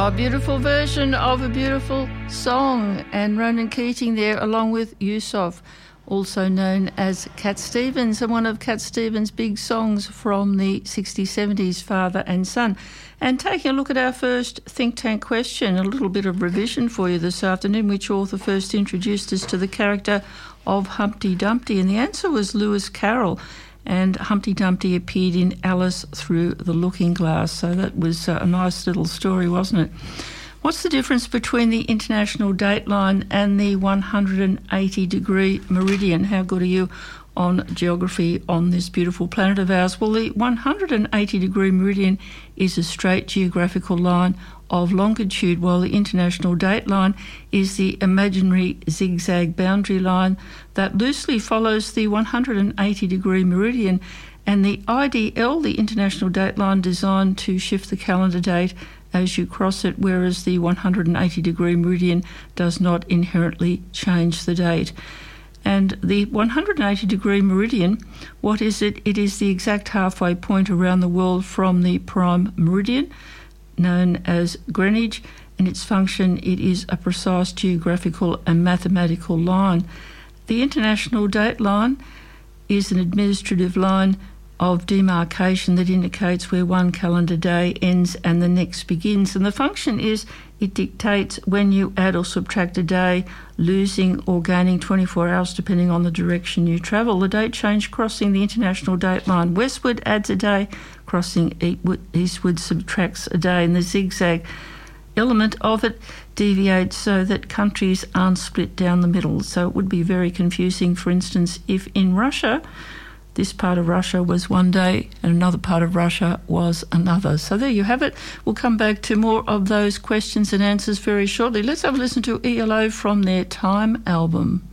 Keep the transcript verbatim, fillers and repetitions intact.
A beautiful version of a beautiful song, and Ronan Keating there along with Yusuf, also known as Cat Stevens, and one of Cat Stevens' big songs from the sixties, seventies, Father and Son. And taking a look at our first Think Tank question, a little bit of revision for you this afternoon. Which author first introduced us to the character of Humpty Dumpty? And the answer was Lewis Carroll. And Humpty Dumpty appeared in Alice Through the Looking Glass. So that was a nice little story, wasn't it? What's the difference between the International Dateline and the one hundred eighty degree meridian? How good are you on geography on this beautiful planet of ours? Well, the one hundred eighty degree meridian is a straight geographical line of longitude, while the International Dateline is the imaginary zigzag boundary line that loosely follows the one hundred eighty degree meridian. And the I D L, the International Dateline, designed to shift the calendar date as you cross it, whereas the one hundred eighty degree meridian does not inherently change the date. And the one hundred eighty degree meridian, what is it? It is the exact halfway point around the world from the prime meridian, known as Greenwich, and its function, it is a precise geographical and mathematical line. The International Dateline is an administrative line of demarcation that indicates where one calendar day ends and the next begins, and the function is it dictates when you add or subtract a day, losing or gaining twenty-four hours depending on the direction you travel. The date change crossing the International Dateline westward adds a day, crossing eastward subtracts a day, and the zigzag element of it deviates so that countries aren't split down the middle. So it would be very confusing, for instance, if in Russia this part of Russia was one day and another part of Russia was another. So there you have it. We'll come back to more of those questions and answers very shortly. Let's have a listen to E L O from their Time album.